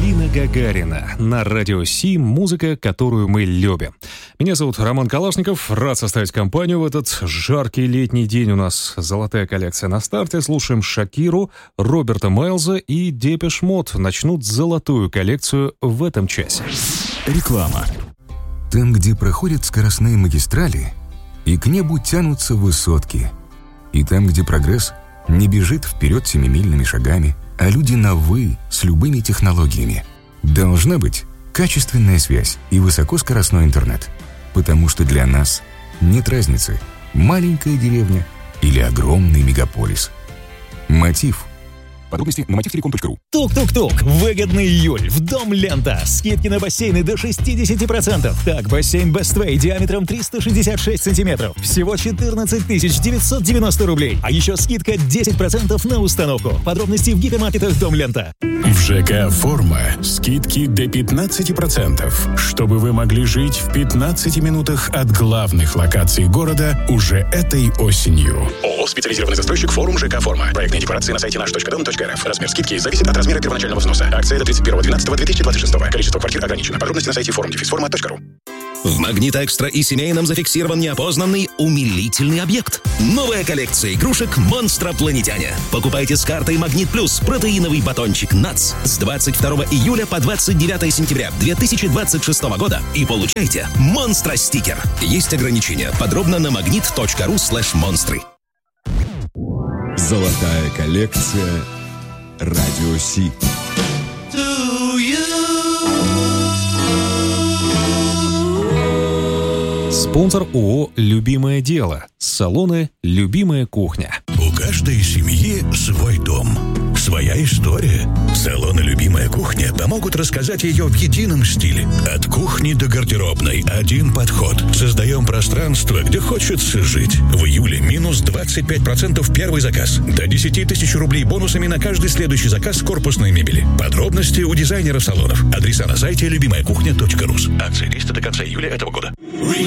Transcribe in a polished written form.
Полина Гагарина. На радио Си музыка, которую мы любим. Меня зовут Роман Калашников. Рад составить компанию в этот жаркий летний день. У нас золотая коллекция на старте. Слушаем Шакиру, Роберта Майлза и Депеш Мод. Начнут золотую коллекцию в этом часе. Реклама. Там, где проходят скоростные магистрали, и к небу тянутся высотки. И там, где прогресс не бежит вперед семимильными шагами, а люди на «вы» с любыми технологиями. Должна быть качественная связь и высокоскоростной интернет. Потому что для нас нет разницы, маленькая деревня или огромный мегаполис. Мотив. Подробности на motivtelecom.ru. Тук-тук-тук. Выгодный июль. В Дом Лента. Скидки на бассейны до 60%. Так, бассейн Best Way диаметром 366 сантиметров. Всего 14 990 рублей. А еще скидка 10% на установку. Подробности в гипермаркетах Дом Лента. В ЖК «Форма» скидки до 15%, чтобы вы могли жить в 15 минутах от главных локаций города уже этой осенью. ООО «Специализированный застройщик Форум ЖК «Форма». Проектные декларации на сайте наш.дом.рф. Размер скидки зависит от размера первоначального взноса. Акция до 31.12.2026. Количество квартир ограничено. Подробности на сайте forum-forma.ru. В «Магнит Экстра» и семейном зафиксирован неопознанный умилительный объект. Новая коллекция игрушек «Монстропланетяне». Покупайте с картой «Магнит Плюс» протеиновый батончик «НАЦ» с 22 июля по 29 сентября 2026 года и получайте «Монстро-стикер». Есть ограничения. Подробно на magnet.ru/монстры. Золотая коллекция Радио Си. Спонсор ООО «Любимое дело». Салоны «Любимая кухня». У каждой семьи свой дом, своя история. Салоны «Любимая кухня» помогут рассказать ее в едином стиле. От кухни до гардеробной один подход. Создаем пространство, где хочется жить. В июле минус 25% первый заказ. До 10 тысяч рублей бонусами на каждый следующий заказ корпусной мебели. Подробности у дизайнеров салонов. Адреса на сайте любимаякухня.ру. Акция действует до конца июля этого года.